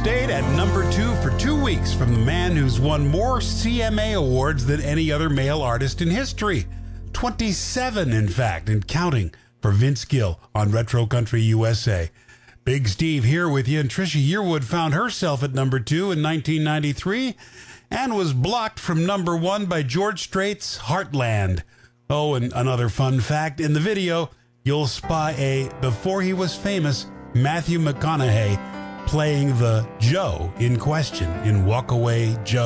stayed at number 2 for 2 weeks from the man who's won more CMA awards than any other male artist in history. 27, in fact, and counting for Vince Gill on Retro Country USA. Big Steve here with you, and Trisha Yearwood found herself at number 2 in 1993 and was blocked from number 1 by George Strait's Heartland. Oh, and another fun fact, in the video, you'll spy a, before he was famous, Matthew McConaughey playing the Joe in question in Walk Away Joe.